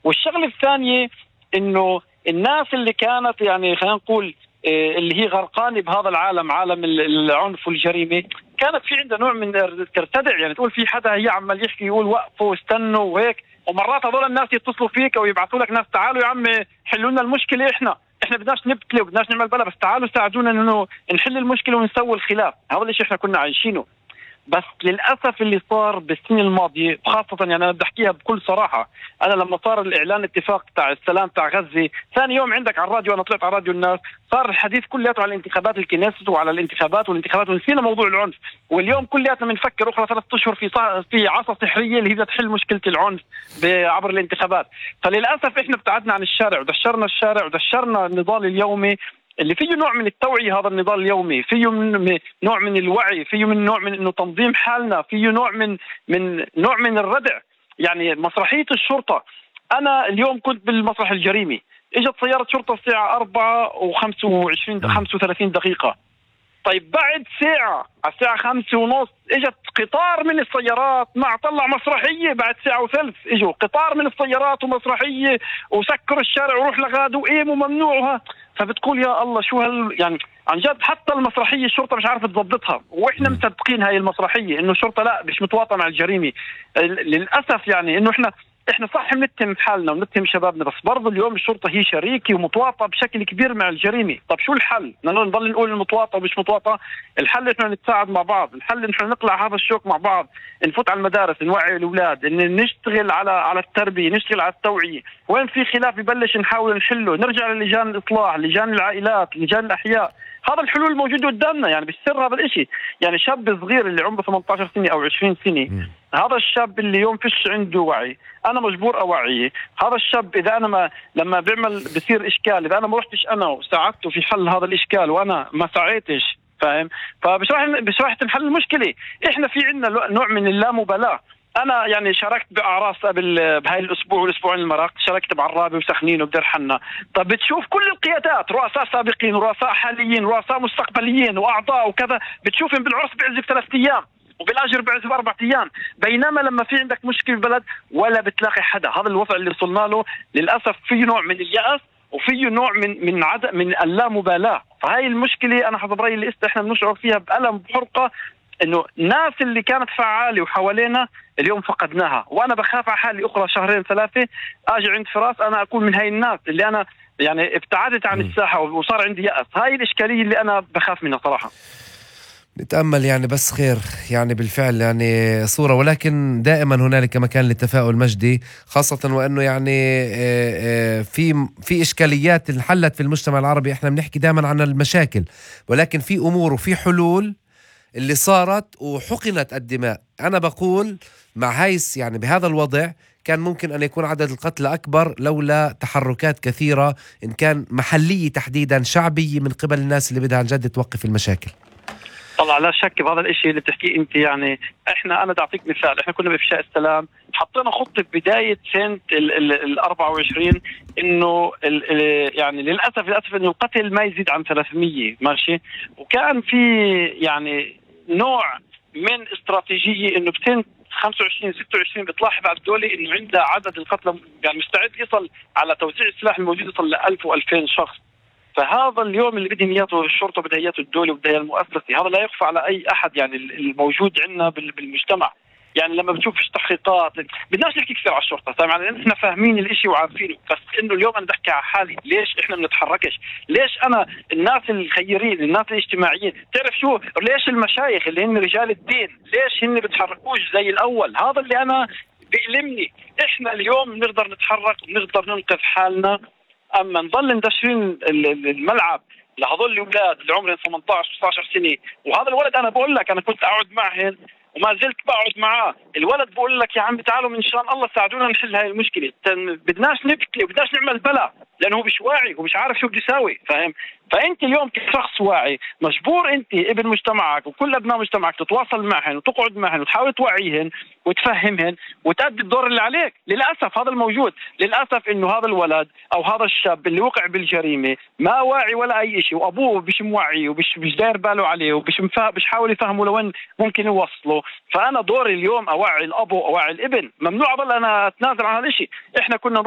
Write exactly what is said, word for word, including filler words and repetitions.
والشغله الثانيه انه الناس اللي كانت يعني خلينا نقول اللي هي غرقانه بهذا العالم، عالم العنف والجريمه، كانت في عندها نوع من ترتدع، يعني تقول في حدا هي عمال يحكي يقول وقفوا واستنوا وهيك، ومرات هذول الناس يتصلوا فيك او يبعثوا لك ناس تعالوا يا عم حلوا لنا المشكله، احنا احنا بدناش نبتلي وبدناش نعمل بلا، بس تعالوا ساعدونا انه نحل المشكله ونسوي الخلاف. هذا الشيء احنا كنا عايشينه. بس للأسف اللي صار بالسنة الماضية خاصة، يعني أنا بدي أحكيها بكل صراحة، أنا لما صار الإعلان اتفاق تاع السلام تاع غزة، ثاني يوم عندك على الراديو، أنا طلعت على راديو الناس، صار الحديث كلياته على الانتخابات الكنيست وعلى الانتخابات والانتخابات، ونسينا موضوع العنف. واليوم كلياتنا بنفكر أخرى ثلاثة أشهر في في عصا سحرية اللي هي تحل مشكلة العنف عبر الانتخابات. فللأسف إحنا ابتعدنا عن الشارع ودشرنا الشارع ودشرنا النضال اليومي اللي فيه نوع من التوعية. هذا النضال اليومي فيه من نوع من الوعي، فيه من نوع من انه تنظيم حالنا، فيه نوع من من نوع من الردع. يعني مسرحية الشرطة، انا اليوم كنت بالمسرح الجريمي، اجت سيارة شرطة الساعة أربعة وخمسة وعشرين خمسة وثلاثين دقيقة، طيب بعد ساعة على الساعة خمسة ونص اجت قطار من السيارات مع طلع مسرحية، بعد ساعة وثلث اجوا قطار من السيارات ومسرحية وسكروا الشارع وروح لغاد وقيم وممنوعها. فبتقول يا الله شو هال، يعني عن جد حتى المسرحية الشرطة مش عارفة تضبطها، واحنا مصدقين هاي المسرحية انه الشرطة لا مش متواطئة مع الجريمة. للأسف يعني انه احنا احنا صح بنتهم حالنا ونتهم شبابنا، بس برضه اليوم الشرطه هي شريكه ومتواطئه بشكل كبير مع الجريمه. طب شو الحل؟ بدنا نضل نقول المتواطئه ومش متواطئه؟ الحل احنا نتساعد مع بعض، الحل احنا نقلع هذا الشوك مع بعض، نفوت على المدارس، نوعي الاولاد، ان نشتغل على على التربيه، نشتغل على التوعيه، وين في خلاف ببلش نحاول نحله، نرجع للجان الاصلاح، لجان العائلات، لجان الاحياء. هذا الحلول موجوده قدامنا، يعني بالسر هذا الاشي. يعني شاب صغير اللي عمره ثمانية عشر سنه او عشرين سنه، م. هذا الشاب اللي يوم فيش عنده وعي، انا مجبور اوعيه. هذا الشاب اذا انا ما لما بيعمل بصير اشكال، اذا انا ما رحتش انا وساعدته في حل هذا الاشكال وانا ما ساعدتش، فاهم؟ فمش راح مش راح تنحل المشكله. احنا في عندنا نوع من اللامبالاه. انا يعني شاركت باعراس قبل بهاي الاسبوع والاسبوعين المراق، شاركت بعرابه وسخنين وبدير حنا. طب بتشوف كل القيادات، رؤساء سابقين ورؤساء حاليين ورؤساء مستقبليين واعضاء وكذا، بتشوفهم بالعرس بعزف ثلاث ايام وبالاجر بعزف اربع ايام، بينما لما في عندك مشكله بالبلد ولا بتلاقي حدا. هذا الوضع اللي وصلنا له للاسف، فيه نوع من اليأس وفيه نوع من من عدم من اللامبالاه. فهاي المشكله انا حسب رايي اللي احنا بنشعر فيها بألم بحرقه، انه الناس اللي كانت فعاله وحوالينا اليوم فقدناها. وانا بخاف على حالي اخرى شهرين ثلاثه اجي عند فراس انا اكون من هاي الناس اللي انا يعني ابتعدت عن الساحه وصار عندي يأس. هاي الاشكاليه اللي انا بخاف منها صراحه. نتأمل يعني بس خير، يعني بالفعل يعني صورة، ولكن دائما هنالك مكان للتفاؤل مجدي، خاصة وأنه يعني في في إشكاليات انحلت في المجتمع العربي. احنا بنحكي دائما عن المشاكل، ولكن في أمور وفي حلول اللي صارت وحقنت الدماء. أنا بقول مع هايس يعني بهذا الوضع كان ممكن أن يكون عدد القتلى أكبر لولا تحركات كثيرة، إن كان محلية تحديدا شعبية من قبل الناس اللي بدها عن جد توقف المشاكل. طلع لا شك بهذا الاشي اللي بتحكيه انت. يعني احنا انا بدي اعطيك مثال، احنا كنا بافشاء السلام حطينا خطه بدايه سنه ال أربعة وعشرين انه يعني للاسف للاسف انه القتل ما يزيد عن ثلاثمية، ماشي. وكان في يعني نوع من استراتيجيه انه بسنه خمسة وعشرين ستة وعشرين بتلاحظ على الدولة انه عندها عدد القتلى يعني مستعد يصل على توزيع السلاح الموجود يصل ل ألف وألفين شخص. فهذا اليوم اللي بدهم اياه الشرطه بدها اياه الدوله وبدها اياه المؤسسه، هذا لا يخفى على اي احد يعني الموجود عندنا بالمجتمع. يعني لما بتشوف فيش تحقيقات، بدناش نحكي كثير على الشرطه، طبعا يعني احنا فاهمين الاشي وعارفينه، بس انه اليوم انا بحكي على حالي، ليش احنا ما بنتحركش؟ ليش انا الناس الخيرين الناس الاجتماعيين تعرف شو، ليش المشايخ اللي هن رجال الدين ليش هن بتحركوش زي الاول؟ هذا اللي انا بيألمني. احنا اليوم نقدر نتحرك ونقدر ننقذ حالنا، اما نضل ندشرين الملعب لهذول الاولاد اللي عمرهم ثمانية عشر تسعة عشر سنه. وهذا الولد انا بقول لك انا كنت اقعد معهن وما زلت بقعد معاه، الولد بقول لك يا عم تعالوا من شان الله ساعدونا نحل هاي المشكله، بدناش نبكي وبدناش نعمل بلا، لانه هو مش واعي ومش عارف شو بده يساوي، فاهم؟ فانت اليوم كشخص واعي مجبور انت ابن مجتمعك وكل ابناء مجتمعك تتواصل معهن وتقعد معهن وتحاول توعيهن وتفهمهن وتأدي الدور اللي عليك. للاسف هذا الموجود، للاسف انه هذا الولد او هذا الشاب اللي وقع بالجريمه ما واعي ولا اي شيء، وابوه مش موعي ومش مش داير باله عليه ومش مش حاول يفهمه لوين ممكن يوصله. فانا دوري اليوم اوعي الاب واوعي الابن، ممنوع اضل انا اتنازل عن هذا الشيء. احنا كنا